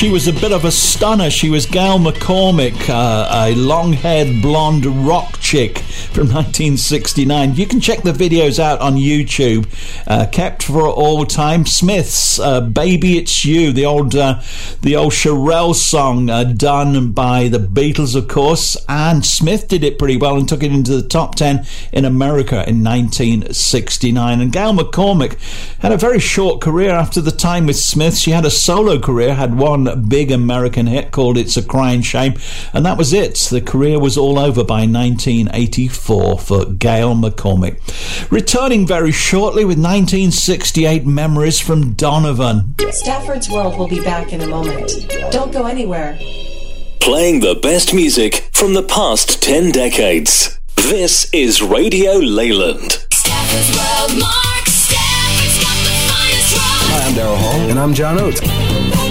She was a bit of a stunner. She was Gail McCormick, a long-haired blonde rock chick from 1969. You can check the videos out on YouTube. Kept for all time. Smiths, "Baby It's You," the old Shirelle song, done by the Beatles, of course. And Smith did it pretty well and took it into the top 10 in America in 1969. And Gail McCormick had a very short career after the time with Smith. She had a solo career, had one big American hit called "It's a Crying Shame," and that was it. The career was all over by 1984 for Gail McCormick. Returning very shortly with 1968 memories from Donovan. Stafford's World will be back in a moment. Don't go anywhere. Playing the best music from the past 10 decades. This is Radio Leyland. Stafford's World, Mark Stafford's got the finest rock. Hi, I'm Daryl Hall. And I'm John Oates.